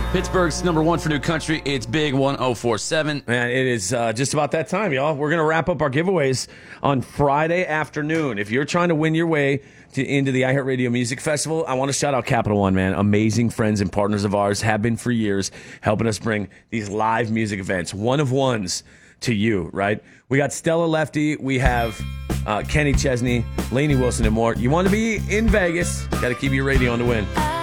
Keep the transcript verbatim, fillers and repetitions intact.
Pittsburgh's number one for new country. It's Big one oh four point seven. Man, it is uh, just about that time, y'all. We're going to wrap up our giveaways on Friday afternoon. If you're trying to win your way to, into the iHeartRadio Music Festival, I want to shout out Capital One, man. Amazing friends and partners of ours, have been for years, helping us bring these live music events, one of ones, to you, right? We got Stella Lefty. We have uh, Kenny Chesney, Lainey Wilson, and more. You want to be in Vegas, got to keep your radio on to win.